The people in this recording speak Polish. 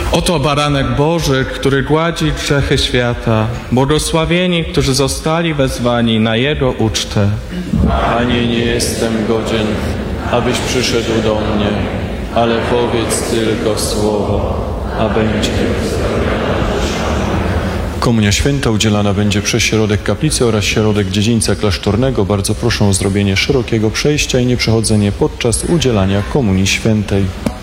Oto baranek Boży, który gładzi grzechy świata. Błogosławieni, którzy zostali wezwani na Jego ucztę. Panie, nie jestem godzien, abyś przyszedł do mnie, ale powiedz tylko słowo, a będzie. Komunia Święta udzielana będzie przez środek kaplicy oraz środek dziedzińca klasztornego. Bardzo proszę o zrobienie szerokiego przejścia i nieprzechodzenie podczas udzielania Komunii Świętej.